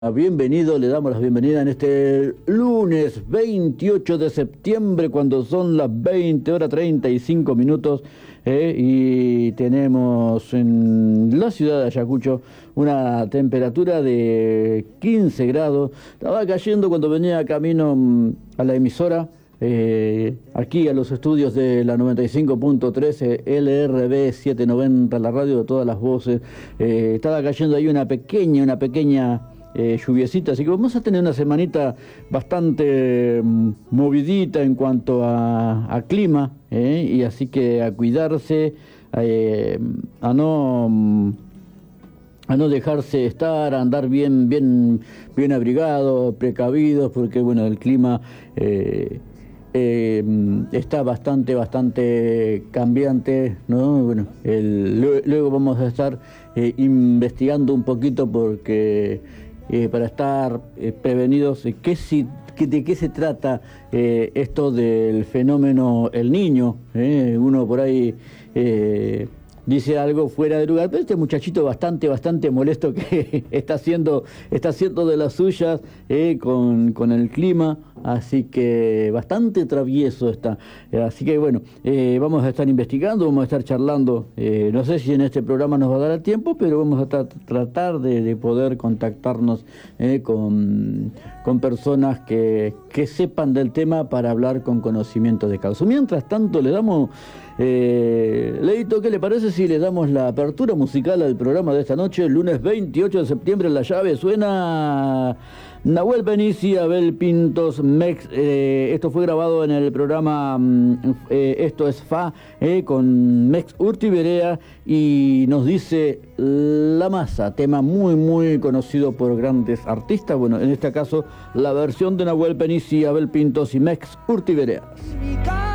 Bienvenido, le damos la bienvenida en este lunes 28 de septiembre cuando son las 20:35 y tenemos en la ciudad de Ayacucho una temperatura de 15 grados. Estaba cayendo cuando venía camino a la emisora, aquí a los estudios de la 95.3 LRB 790, la radio de todas las voces. Estaba cayendo ahí una pequeña lluviecita, así que vamos a tener una semanita bastante movidita en cuanto a clima, y así que a cuidarse, a no dejarse estar, a andar bien abrigados, precavidos, porque bueno, el clima está bastante cambiante, ¿no? Bueno, luego vamos a estar investigando un poquito porque para estar prevenidos, de qué se trata esto del fenómeno El Niño. Uno por ahí dice algo fuera de lugar, pero este muchachito bastante molesto que está haciendo de las suyas con el clima, así que bastante travieso está. Así que bueno, vamos a estar investigando, vamos a estar charlando, no sé si en este programa nos va a dar el tiempo, pero vamos a tratar de poder contactarnos con personas que sepan del tema para hablar con conocimiento de causa. Mientras tanto, le damos... Leito, ¿qué le parece si le damos la apertura musical al programa de esta noche? El lunes 28 de septiembre en La Llave suena Nahuel Penici, Abel Pintos, Mex. Esto fue grabado en el programa Esto es Fa, con Mex Urtiberea, y nos dice La Masa, tema muy conocido por grandes artistas. Bueno, en este caso la versión de Nahuel Penici, Abel Pintos y Mex Urtiberea.